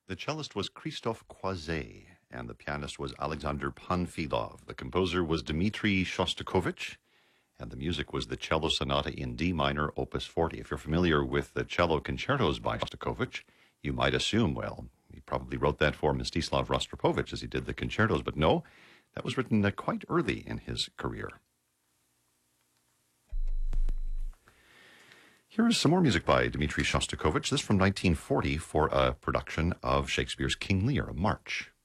The cellist was Christophe Croiset, and the pianist was Alexander Panfilov. The composer was Dmitri Shostakovich, and the music was the Cello Sonata in D minor, Opus 40. If you're familiar with the cello concertos by Shostakovich, you might assume, well, he probably wrote that for Mstislav Rostropovich as he did the concertos, but no, that was written quite early in his career. Here is some more music by Dmitri Shostakovich, this from 1940 for a production of Shakespeare's King Lear, a march.